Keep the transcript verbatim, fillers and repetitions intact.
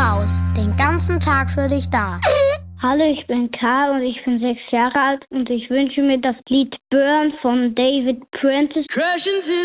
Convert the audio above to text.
Maus, den ganzen Tag für dich da. Hallo, ich bin Karl und ich bin sechs Jahre alt und ich wünsche mir das Lied Burn von David Prentice.